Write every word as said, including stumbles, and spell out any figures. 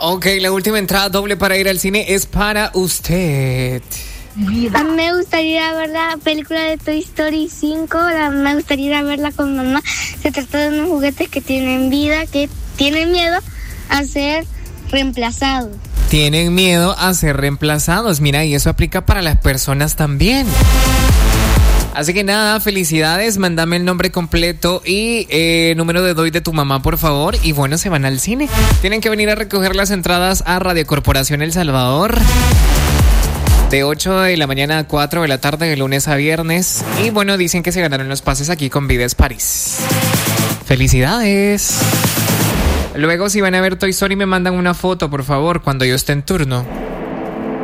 Ok, la última entrada doble para ir al cine es para usted. A mí me gustaría ir a ver la película de Toy Story cinco, la, me gustaría ir a verla con mamá. Se trata de unos juguetes que tienen vida, que tienen miedo a ser reemplazados. Tienen miedo a ser reemplazados, mira, y eso aplica para las personas también. Así que nada, felicidades, mándame el nombre completo y eh, número de D O I de tu mamá, por favor. Y bueno, se van al cine. Tienen que venir a recoger las entradas a Radio Corporación El Salvador. De ocho de la mañana a cuatro de la tarde, de lunes a viernes. Y bueno, dicen que se ganaron los pases aquí con Vives París. ¡Felicidades! Luego, si van a ver Toy Story, me mandan una foto, por favor, cuando yo esté en turno.